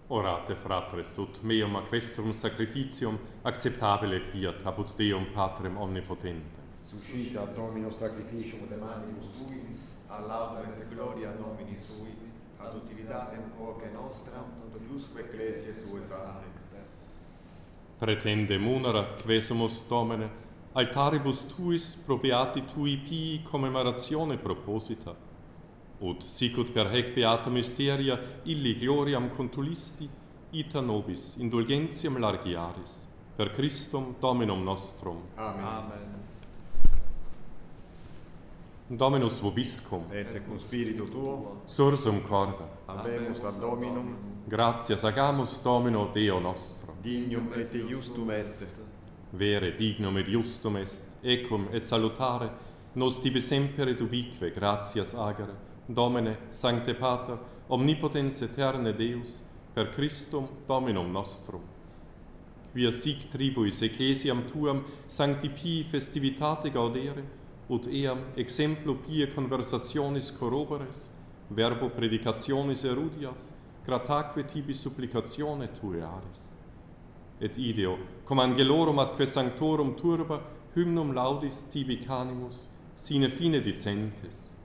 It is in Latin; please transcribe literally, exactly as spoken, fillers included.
Orate, fratres, ut meum ac vestrum sacrificium acceptabile fiat apud Deum Patrem omnipotentem. Suscita Domino sacrificium de manibus tuis, a laudem et gloria nomini sui, ad utilitatem hoc nostra, totusque ecclesiae sue sante. Pretende munera, quesumus Domine, altaribus tuis pro beati tui pii commemoratione proposita, ut sicut per hec beata mysteria illi gloriam contulisti, ita nobis indulgentiam largiaris, per Christum Dominum nostrum. Amen. Amen. Dominus vobiscum, Et cum spiritu tuo, sursum corda, habemus ad Dominum, gratias agamus Domino Deo nostro. dignum et iustum est. Vere dignum et justum est, ecum et salutare, nos tibi semper et ubique gratias agere, Domine, Sancte Pater, omnipotens aeterne Deus, per Christum Dominum nostrum. Quia sic tribuis ecclesiam tuam sancti pii festivitate gaudere, ut eam exemplo pie conversationis corroboris, verbo predicationis erudias, grataque tibi supplicatione tue aris. Et ideo, cum angelorum atque sanctorum turba, hymnum laudis tibi canimus, sine fine dicentes,